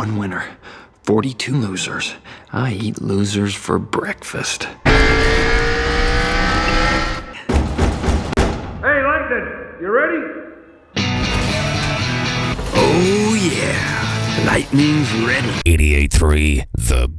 one winner, 42 losers. I eat losers for breakfast. Hey, Langdon, you ready? Oh, yeah. Lightning's ready. 88.3 The